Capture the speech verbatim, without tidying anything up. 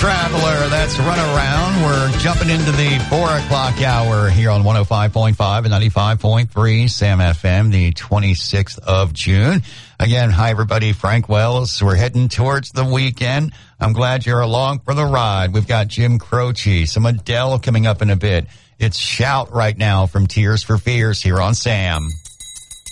Traveler, that's Run Around. We're jumping into the four o'clock hour here on one oh five point five and ninety-five point three Sam F M, the twenty-sixth of June. Again, hi everybody, Frank Wells. We're heading towards the weekend. I'm glad you're along for the ride. We've got Jim Croce, some Adele coming up in a bit. It's Shout right now from Tears for Fears here on Sam.